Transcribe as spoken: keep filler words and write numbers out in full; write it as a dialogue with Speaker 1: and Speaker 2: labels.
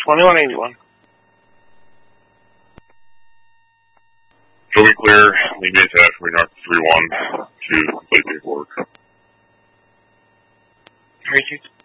Speaker 1: twenty-one eighty-one.
Speaker 2: Showing clear, lead me attack, Renark three one to complete paperwork.
Speaker 1: three two.